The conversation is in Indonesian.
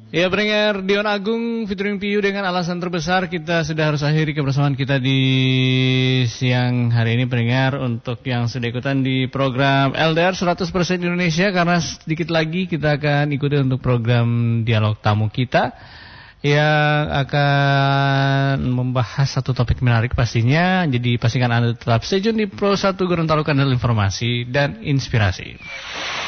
Ya, pendengar, Dion Agung featuring Piyu dengan alasan terbesar. Kita sudah harus akhiri kebersamaan kita di siang hari ini, pendengar. Untuk yang sudah ikutan di program LDR 100% Indonesia, karena sedikit lagi kita akan ikuti untuk program dialog tamu kita yang akan membahas satu topik menarik pastinya. Jadi pastikan Anda tetap stay tune di Pro 1 Gorontalo, kanal informasi dan inspirasi.